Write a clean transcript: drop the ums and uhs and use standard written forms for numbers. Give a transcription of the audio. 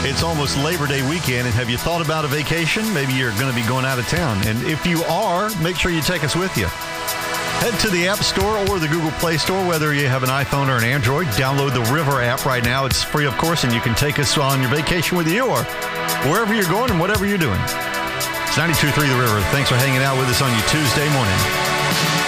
It's almost Labor Day weekend, and have you thought about a vacation? Maybe you're going to be going out of town. And if you are, make sure you take us with you. Head to the App Store or the Google Play Store, whether you have an iPhone or an Android. Download the River app right now. It's free, of course, and you can take us on your vacation with you or wherever you're going and whatever you're doing. It's 92.3 The River. Thanks for hanging out with us on your Tuesday morning.